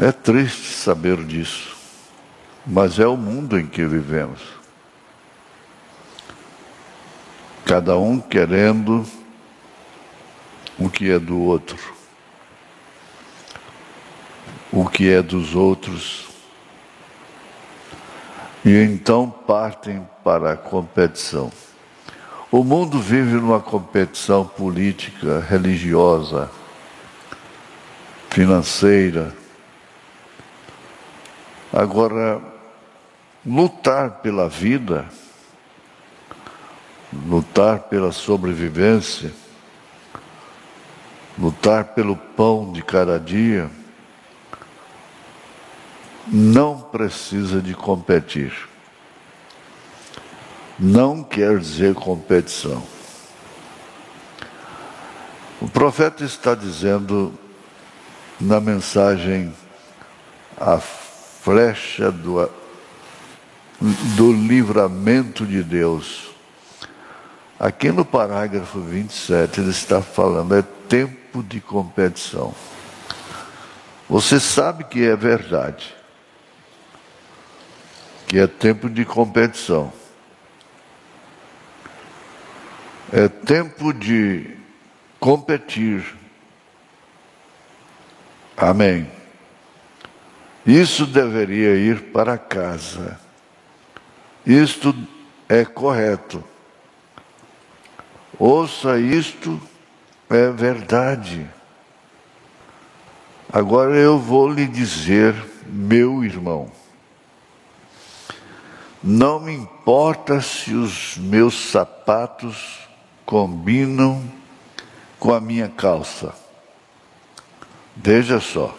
É triste saber disso, mas é o mundo em que vivemos. Cada um querendo o que é do outro, o que é dos outros, e então partem para a competição. O mundo vive numa competição política, religiosa, financeira. Agora, lutar pela vida, lutar pela sobrevivência, lutar pelo pão de cada dia, não precisa de competir. Não quer dizer competição. O profeta está dizendo na mensagem a flecha do livramento de Deus. Aqui no parágrafo 27 ele está falando, é tempo de competição. Você sabe que é verdade, que é tempo de competição. É tempo de competir. Amém. Isso deveria ir para casa. Isto é correto. Ouça, isto é verdade. Agora eu vou lhe dizer, meu irmão, não me importa se os meus sapatos combinam com a minha calça. Veja só.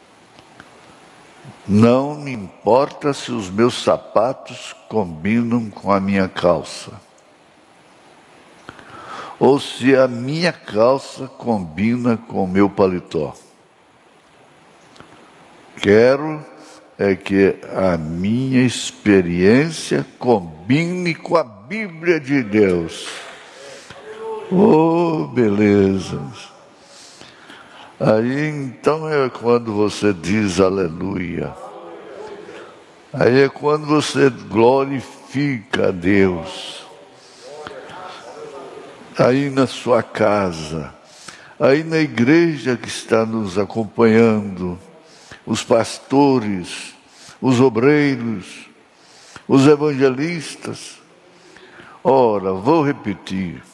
Não me importa se os meus sapatos combinam com a minha calça. Ou se a minha calça combina com o meu paletó. Quero é que a minha experiência combine com a Bíblia de Deus. Oh, beleza! Aí então é quando você diz aleluia. Aí é quando você glorifica a Deus. Aí na sua casa, aí na igreja que está nos acompanhando, os pastores, os obreiros, os evangelistas. Ora, vou repetir.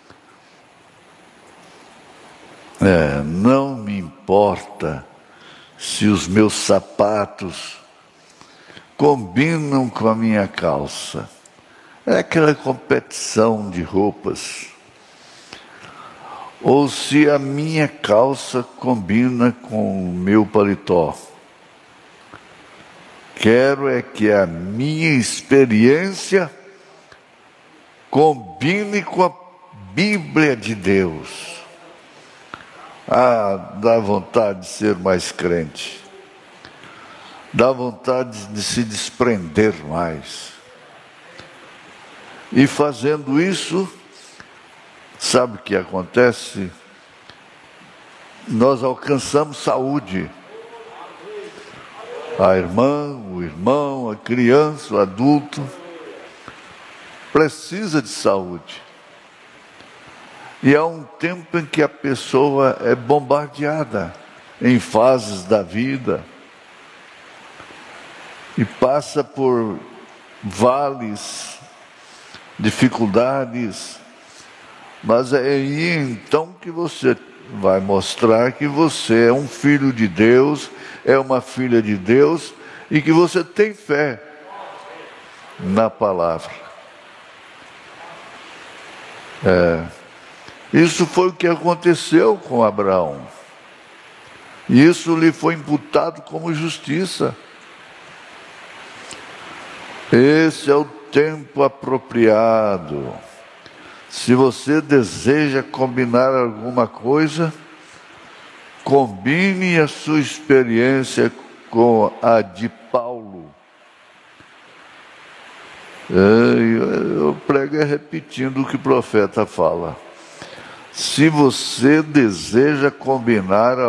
Não me importa se os meus sapatos combinam com a minha calça. É aquela competição de roupas. Ou se a minha calça combina com o meu paletó. Quero é que a minha experiência combine com a Bíblia de Deus. Dá vontade de ser mais crente. Dá vontade de se desprender mais. E fazendo isso, sabe o que acontece? Nós alcançamos saúde. A irmã, o irmão, a criança, o adulto precisa de saúde. E há um tempo em que a pessoa é bombardeada em fases da vida e passa por vales, dificuldades, mas é aí então que você vai mostrar que você é um filho de Deus, é uma filha de Deus e que você tem fé na palavra. Isso foi o que aconteceu com Abraão. E isso lhe foi imputado como justiça. Esse é o tempo apropriado. Se você deseja combinar alguma coisa, combine a sua experiência com a de Paulo. Eu prego repetindo o que o profeta fala. Se você deseja combinar